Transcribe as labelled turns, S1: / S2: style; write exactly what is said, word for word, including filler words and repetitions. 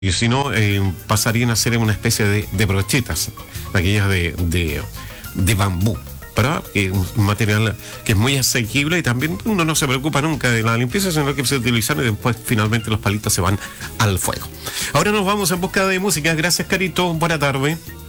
S1: Y si no, eh, pasarían a ser una especie de, de brochetas, aquellas de, de, de bambú, ¿verdad? Que es un material que es muy asequible y también uno no se preocupa nunca de la limpieza, sino que se utilizan y después finalmente los palitos se van al fuego. Ahora nos vamos en busca de música. Gracias, Carito. Buena tarde.